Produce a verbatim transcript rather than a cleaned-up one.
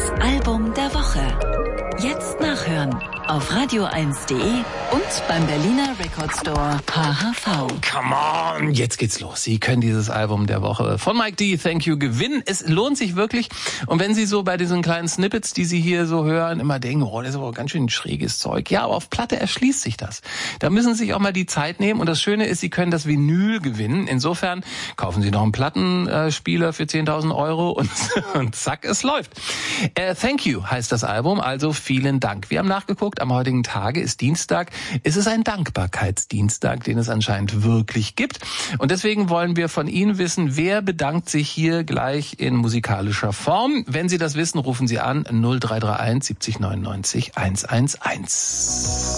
Das Album der Woche. Jetzt nachhören auf radio eins punkt de und beim Berliner Record Store H H V. Come on, jetzt geht's los. Sie können dieses Album der Woche von Mike D, Thank You, gewinnen. Es lohnt sich wirklich. Und wenn Sie so bei diesen kleinen Snippets, die Sie hier so hören, immer denken, oh, das ist aber ganz schön schräges Zeug. Ja, aber auf Platte erschließt sich das. Da müssen Sie sich auch mal die Zeit nehmen. Und das Schöne ist, Sie können das Vinyl gewinnen. Insofern kaufen Sie noch einen Plattenspieler für zehntausend Euro und, und zack, es läuft. Äh, Thank You heißt das Album, also vielen Dank. Wir haben nachgeguckt, am heutigen Tage ist Dienstag. Es ist ein Dankbarkeitsdienstag, den es anscheinend wirklich gibt. Und deswegen wollen wir von Ihnen wissen, wer bedankt sich hier gleich in musikalischer Form. Wenn Sie das wissen, rufen Sie an null drei drei eins siebzig neunundneunzig hunderteins.